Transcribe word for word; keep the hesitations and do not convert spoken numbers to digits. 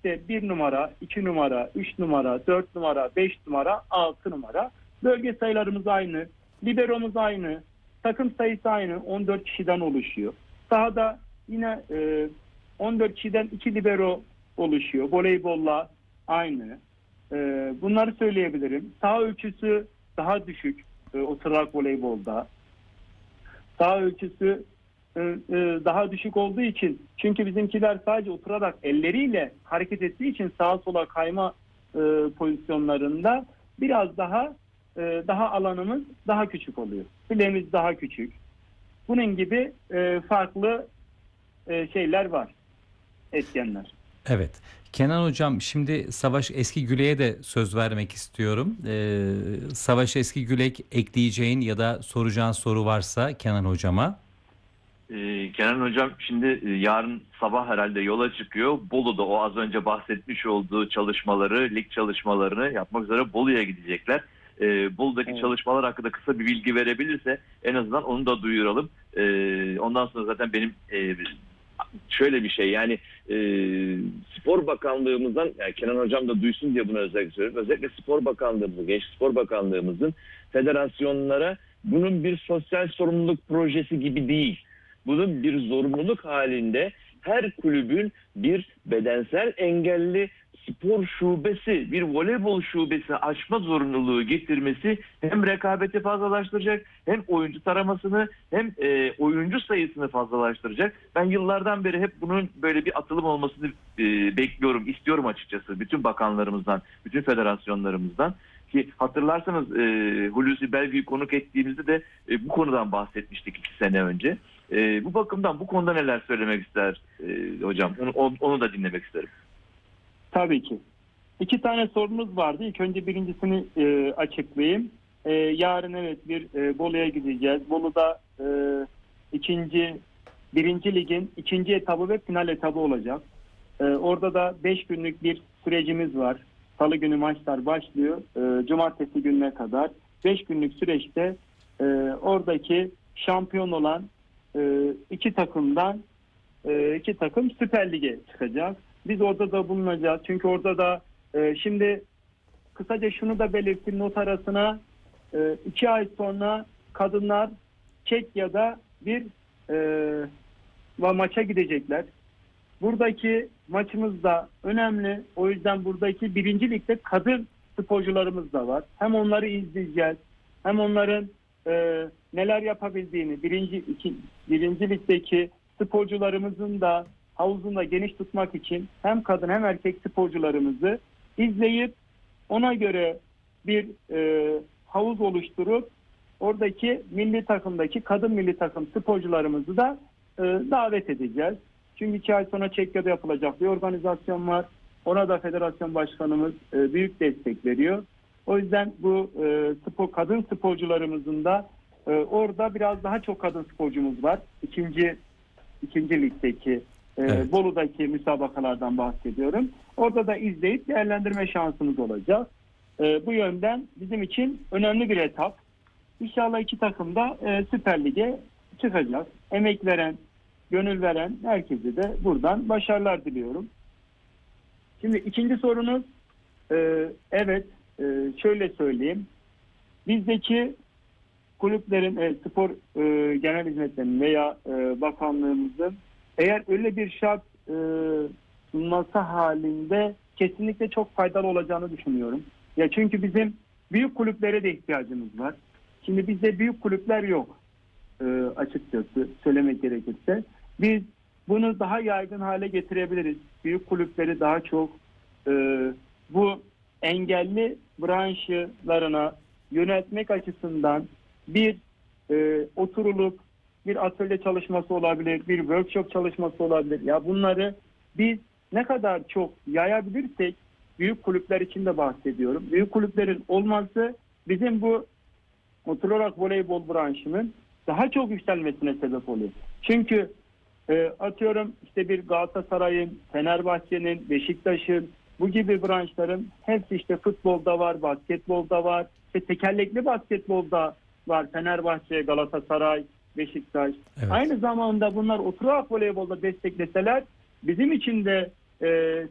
işte bir numara, iki numara, üç numara, dört numara, beş numara, altı numara. Bölge sayılarımız aynı. Liberomuz aynı. Takım sayısı aynı. on dört kişiden oluşuyor. Sahada yine e, on dört kişiden iki libero oluşuyor. Voleybolla aynı. E, bunları söyleyebilirim. Saha ölçüsü daha düşük e, oturarak voleybolda. Saha ölçüsü e, e, daha düşük olduğu için, çünkü bizimkiler sadece oturarak elleriyle hareket ettiği için sağa sola kayma e, pozisyonlarında biraz daha e, daha alanımız daha küçük oluyor. Filemiz daha küçük. Bunun gibi e, farklı e, şeyler var, etkenler. Evet. Kenan Hocam, şimdi Savaş Eski Gülek'e de söz vermek istiyorum. Ee, Savaş Eski Gülek, ekleyeceğin ya da soracağın soru varsa Kenan Hocama. Ee, Kenan Hocam, şimdi e, yarın sabah herhalde yola çıkıyor. Bolu'da o az önce bahsetmiş olduğu çalışmaları, lig çalışmalarını yapmak üzere Bolu'ya gidecekler. Ee, Bolu'daki Evet. çalışmalar hakkında kısa bir bilgi verebilirse en azından onu da duyuralım. Ee, ondan sonra zaten benim e, şöyle bir şey, yani e, Spor Bakanlığımızdan, yani Kenan Hocam da duysun diye bunu özellikle söylüyorum. Özellikle Spor Bakanlığımızın, Genç Spor Bakanlığımızın federasyonlara bunun bir sosyal sorumluluk projesi gibi değil, bunun bir zorunluluk halinde her kulübün bir bedensel engelli spor şubesi, bir voleybol şubesi açma zorunluluğu getirmesi hem rekabeti fazlalaştıracak, hem oyuncu taramasını, hem e, oyuncu sayısını fazlalaştıracak. Ben yıllardan beri hep bunun böyle bir atılım olmasını e, bekliyorum, istiyorum açıkçası. Bütün bakanlarımızdan, bütün federasyonlarımızdan. Ki hatırlarsanız e, Hulusi Belgü'yü konuk ettiğimizde de e, bu konudan bahsetmiştik iki sene önce. E, bu bakımdan bu konuda neler söylemek ister e, hocam? Onu, onu da dinlemek isterim. Tabii ki. İki tane sorunuz vardı. İlk önce birincisini e, açıklayayım. E, yarın evet bir e, Bolu'ya gideceğiz. Bolu'da e, ikinci, birinci ligin ikinci etabı ve final etabı olacak. E, orada da beş günlük bir sürecimiz var. Salı günü maçlar başlıyor. E, cumartesi gününe kadar beş günlük süreçte e, oradaki şampiyon olan e, iki takımdan e, iki takım Süper Lig'e çıkacak. Biz orada da bulunacağız. Çünkü orada da e, şimdi kısaca şunu da belirteyim not arasına, e, iki ay sonra kadınlar Çekya'da bir e, maça gidecekler. Buradaki maçımız da önemli. O yüzden buradaki birinci ligde kadın sporcularımız da var. Hem onları izleyeceğiz, hem onların e, neler yapabildiğini, birinci, iki, birinci ligdeki sporcularımızın da havuzunu da geniş tutmak için hem kadın hem erkek sporcularımızı izleyip ona göre bir e, havuz oluşturup oradaki milli takımdaki kadın milli takım sporcularımızı da e, davet edeceğiz. Çünkü iki ay sonra Çekya'da yapılacak bir organizasyon var. Ona da federasyon başkanımız e, büyük destek veriyor. O yüzden bu e, spor, kadın sporcularımızın da e, orada biraz daha çok kadın sporcumuz var. İkinci, ikinci ligdeki Evet. Bolu'daki müsabakalardan bahsediyorum. Orada da izleyip değerlendirme şansımız olacak. E, bu yönden bizim için önemli bir etap. İnşallah iki takım da e, Süper Lig'e çıkacak. Emek veren, gönül veren herkese de buradan başarılar diliyorum. Şimdi ikinci sorunuz, e, evet e, şöyle söyleyeyim. Bizdeki kulüplerin, e, spor e, genel hizmetlerinin veya e, bakanlığımızın eğer öyle bir şart e, sunması halinde kesinlikle çok faydalı olacağını düşünüyorum. Ya çünkü bizim büyük kulüplere de ihtiyacımız var. Şimdi bizde büyük kulüpler yok e, açıkçası söylemek gerekirse. Biz bunu daha yaygın hale getirebiliriz. Büyük kulüpleri daha çok e, bu engelli branşlarına yöneltmek açısından bir e, oturulup bir atölye çalışması olabilir, bir workshop çalışması olabilir. Ya bunları biz ne kadar çok yayabilirsek, büyük kulüpler için de bahsediyorum. Büyük kulüplerin olması bizim bu oturarak voleybol branşının daha çok yükselmesine sebep oluyor. Çünkü e, atıyorum işte bir Galatasaray'ın, Fenerbahçe'nin, Beşiktaş'ın bu gibi branşların hepsi işte futbolda var, basketbolda var, işte tekerlekli basketbolda var. Fenerbahçe, Galatasaray, Beşiktaş. Evet. Aynı zamanda bunlar oturarak voleybolda destekleseler bizim için de e,